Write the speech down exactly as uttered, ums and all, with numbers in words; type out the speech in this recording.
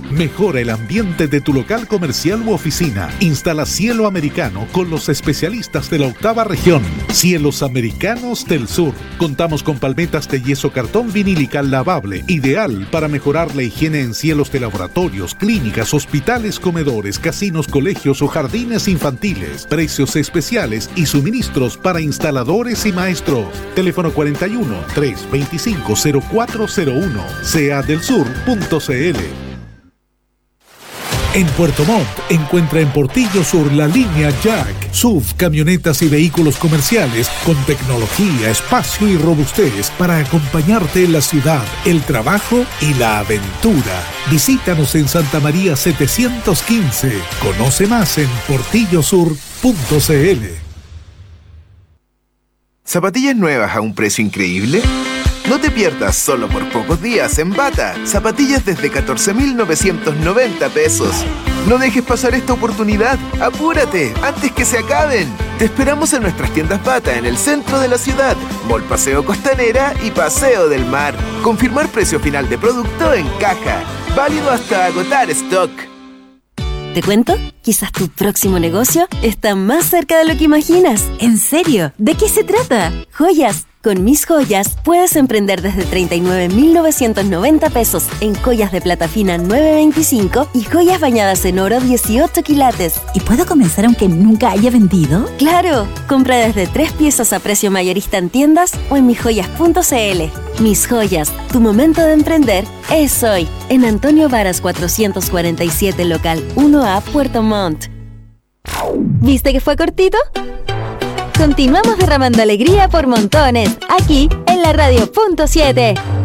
Mejora el ambiente de tu local comercial u oficina. Instala cielo americano con los especialistas de la octava región. Cielos Americanos del Sur. Contamos con palmetas de yeso cartón vinílica lavable, ideal para mejorar la higiene en cielos de laboratorios, clínicas, hospitales, comedores, casinos, colegios o jardines infantiles. Precios especiales y suministros para instaladores y maestros. Teléfono cuarenta y uno, trescientos veinticinco, cero cuatro cero uno. sea del sur punto c l. En Puerto Montt encuentra en Portillo Sur la línea Jack, S U V, camionetas y vehículos comerciales con tecnología, espacio y robustez para acompañarte en la ciudad, el trabajo y la aventura. Visítanos en Santa María setecientos quince. Conoce más en portillo sur punto c l. ¿Zapatillas nuevas a un precio increíble? No te pierdas solo por pocos días en Bata. Zapatillas desde catorce mil novecientos noventa pesos. No dejes pasar esta oportunidad. ¡Apúrate! ¡Antes que se acaben! Te esperamos en nuestras tiendas Bata en el centro de la ciudad, Mall Paseo Costanera y Paseo del Mar. Confirmar precio final de producto en caja. Válido hasta agotar stock. ¿Te cuento? Quizás tu próximo negocio está más cerca de lo que imaginas. ¿En serio? ¿De qué se trata? Joyas. Con Mis Joyas puedes emprender desde treinta y nueve mil novecientos noventa pesos en joyas de plata fina nueve veinticinco y joyas bañadas en oro dieciocho quilates. ¿Y puedo comenzar aunque nunca haya vendido? ¡Claro! Compra desde tres piezas a precio mayorista en tiendas o en mis joyas punto c l. Mis Joyas, tu momento de emprender es hoy. En Antonio Varas cuatrocientos cuarenta y siete, local uno A, Puerto Montt. ¿Viste que fue cortito? Continuamos derramando alegría por montones, aquí en la Radio Punto siete.